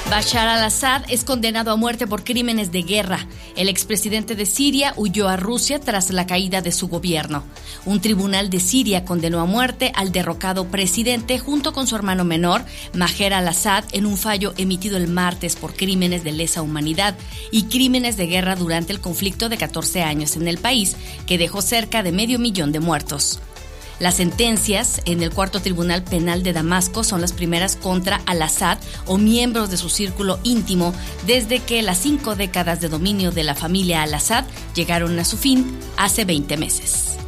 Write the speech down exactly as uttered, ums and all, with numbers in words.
Bashar al-Assad es condenado a muerte por crímenes de guerra. El expresidente de Siria huyó a Rusia tras la caída de su gobierno. Un tribunal de Siria condenó a muerte al derrocado presidente junto con su hermano menor, Maher al-Assad, en un fallo emitido el martes por crímenes de lesa humanidad y crímenes de guerra durante el conflicto de catorce años en el país, que dejó cerca de medio millón de muertos. Las sentencias en el cuarto tribunal penal de Damasco son las primeras contra al-Assad o miembros de su círculo íntimo desde que las cinco décadas de dominio de la familia al-Assad llegaron a su fin hace veinte meses.